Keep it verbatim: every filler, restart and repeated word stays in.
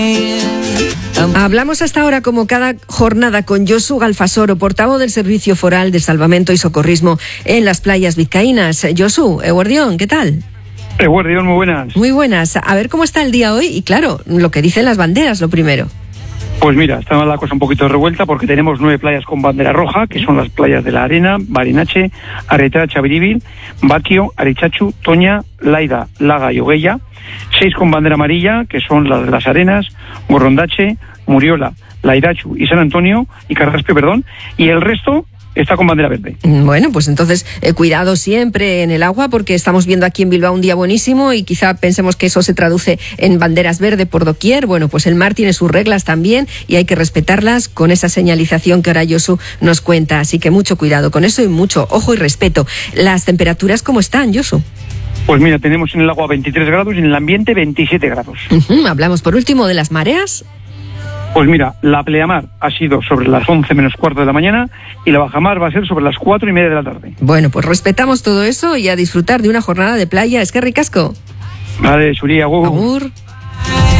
Hablamos hasta ahora, como cada jornada, con Josu Galfasoro, portavoz del Servicio Foral de Salvamento y Socorrismo en las playas vizcaínas. Josu, Eguardión, ¿qué tal? Eguardión, muy buenas. Muy buenas. A ver cómo está el día hoy y, claro, lo que dicen las banderas, lo primero. Pues mira, está la cosa un poquito revuelta porque tenemos nueve playas con bandera roja, que son las playas de La Arena, Barinache, Aretá, Chaviribil, Baquio, Arichachu, Toña, Laida, Laga y Oguella. Seis con bandera amarilla, que son las de Las Arenas, Gorrondache, Muriola, Lairachu y San Antonio, y Carraspe, perdón, y el resto está con bandera verde. Bueno, pues entonces eh, cuidado siempre en el agua, porque estamos viendo aquí en Bilbao un día buenísimo y quizá pensemos que eso se traduce en banderas verde por doquier. Bueno, pues el mar tiene sus reglas también y hay que respetarlas con esa señalización que ahora Josu nos cuenta. Así que mucho cuidado con eso y mucho ojo y respeto. ¿Las temperaturas cómo están, Josu? Pues mira, tenemos en el agua veintitrés grados y en el ambiente veintisiete grados. Uh-huh. Hablamos por último de las mareas. Pues mira, la pleamar ha sido sobre las once menos cuarto de la mañana y la bajamar va a ser sobre las cuatro y media de la tarde. Bueno, pues respetamos todo eso y a disfrutar de una jornada de playa. Es que ricasco. Vale, Suría, agur. Agur.